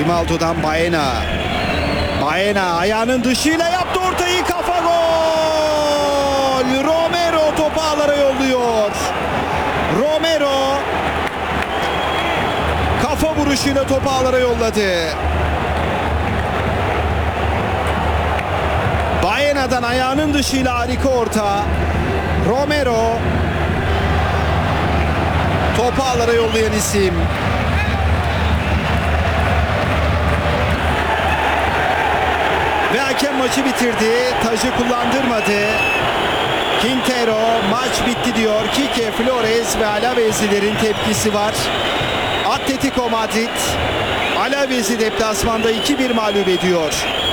Grimaldo'dan Baena. Baena ayağının dışıyla yaptı ortayı, kafa gol. Romero topu ağlara yolluyor. Romero kafa vuruşuyla topu ağlara yolladı. Baena'dan ayağının dışıyla harika orta. Romero topu ağlara yollayan isim. Ve hakem maçı bitirdi. Tacı kullandırmadı. Quintero maç bitti diyor. Kike Flores ve Alaves'lilerin tepkisi var. Atletico Madrid Alaves'i deplasmanda 2-1 mağlup ediyor.